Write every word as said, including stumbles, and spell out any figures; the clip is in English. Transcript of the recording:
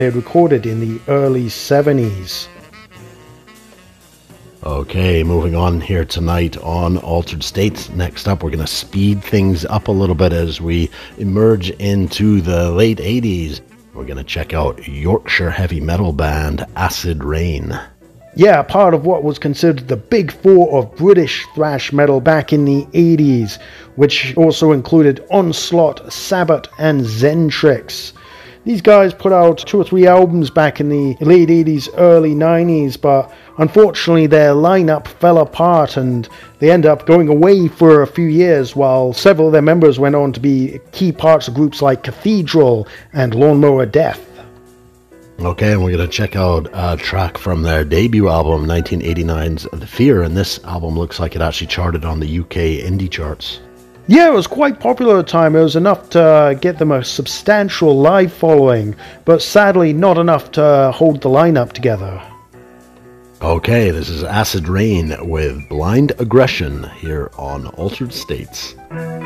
they had recorded in the early seventies. Okay, moving on here tonight on Altered States. Next up, we're going to speed things up a little bit as we emerge into the late eighties. We're going to check out Yorkshire heavy metal band Acid Reign. Yeah, part of what was considered the big four of British thrash metal back in the eighties, which also included Onslaught, Sabbath, and Zentrix. These guys put out two or three albums back in the late eighties, early nineties, but unfortunately their lineup fell apart and they ended up going away for a few years while several of their members went on to be key parts of groups like Cathedral and Lawnmower Death. Okay, and we're going to check out a track from their debut album, nineteen eighty-nine's The Fear, and this album looks like it actually charted on the U K indie charts. Yeah, it was quite popular at the time. It was enough to get them a substantial live following, but sadly not enough to hold the lineup together. Okay, this is Acid Reign with Blind Aggression here on Altered States.